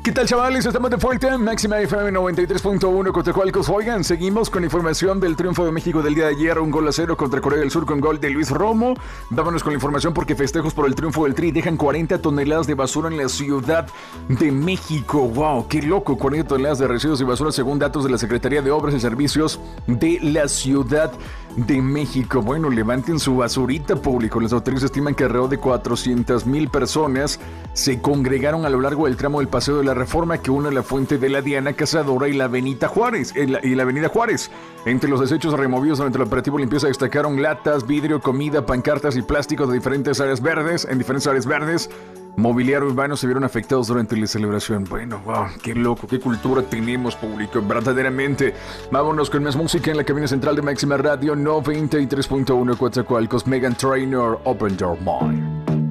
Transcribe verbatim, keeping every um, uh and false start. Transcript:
¿Qué tal, chavales? Estamos de vuelta en Máxima F M noventa y tres punto uno Coatzacoalcos. Oigan, seguimos con información del triunfo de México del día de ayer, un gol a cero contra Corea del Sur con gol de Luis Romo. Vámonos con la información porque festejos por el triunfo del Tri dejan cuarenta toneladas de basura en la Ciudad de México. ¡Wow! ¡Qué loco! cuarenta toneladas de residuos y basura según datos de la Secretaría de Obras y Servicios de la Ciudad de México. Bueno, levanten su basurita, público. Las autoridades estiman que alrededor de cuatrocientas mil personas se congregaron a lo largo del tramo del Paseo de la Reforma que une la Fuente de la Diana Cazadora y la Avenida Juárez, eh, la, y la Avenida Juárez. Entre los desechos removidos durante el operativo limpieza destacaron latas, vidrio, comida, pancartas y plásticos de diferentes áreas verdes, en diferentes áreas verdes. Mobiliario urbano se vieron afectados durante la celebración. Bueno, wow, qué loco, qué cultura tenemos, público, verdaderamente. Vámonos con más música en la cabina central de Máxima Radio noventa y tres punto uno Coatzacoalcos. Meghan Trainor, Open Your Mind.